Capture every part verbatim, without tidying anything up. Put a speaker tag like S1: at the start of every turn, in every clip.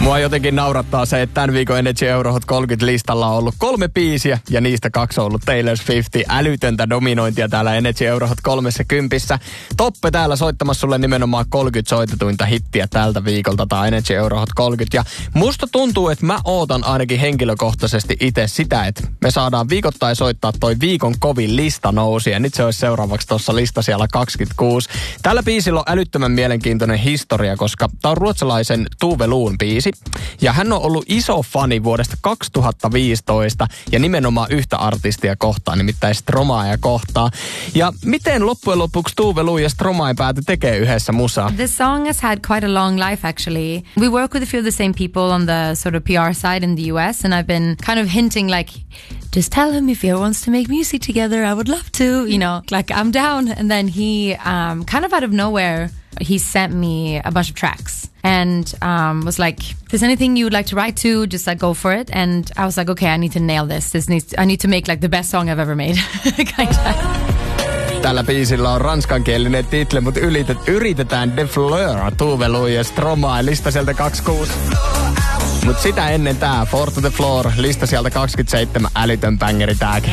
S1: Mua jotenkin naurattaa se, että tämän viikon Energy Eurohot kolmekymmentä listalla on ollut kolme biisiä ja niistä kaksi on ollut Taylor Swiftin älytöntä dominointia täällä Energy Eurohot kolmessa kympissä. Toppe täällä soittamassa sulle nimenomaan kolmekymmentä soitetuinta hittiä tältä viikolta tai Energy Eurohot kolmekymmentä. Ja musta tuntuu, että mä ootan ainakin henkilökohtaisesti itse sitä, että me saadaan viikoittain soittaa toi viikon kovin lista nousi ja nyt se olisi seuraavaksi tuossa lista siellä kaksikymmentäkuusi. Tällä biisillä on älyttömän mielenkiintoinen historia, koska tää on ruotsalaisen Tove Loon biisi. Ja hän on ollut iso fani vuodesta kaksituhattaviisitoista ja nimenomaan yhtä artistia kohtaan, nimittäin Stromaea kohtaan. Ja miten loppujen lopuksi Tove Lo ja Stromae päätyi tekemään yhdessä musaa?
S2: This song has had quite a long life actually. We work with a few of the same people on the sort of P R side in the U S and I've been kind of hinting like, just tell him if he wants to make music together, I would love to, you know, like I'm down. And then he um, kind of out of nowhere, he sent me a bunch of tracks and um, was like, if there's anything you would like to write to, just like go for it. And I was like, okay, I need to nail this. This needs, I need to make like the best song I've ever made. kind of.
S1: Tällä biisillä on ranskankielinen titli, mutta yritet, yritetään De Fleur, Tove Lo ja Stromae, lista sieltä kaksikymmentäkuusi. Mut sitä ennen tää, Four to the Floor, lista sieltä kaksikymmentäseitsemän, älytön bängeri tääkin.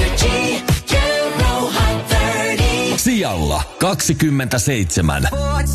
S3: Sijalla kaksikymmentäseitsemän.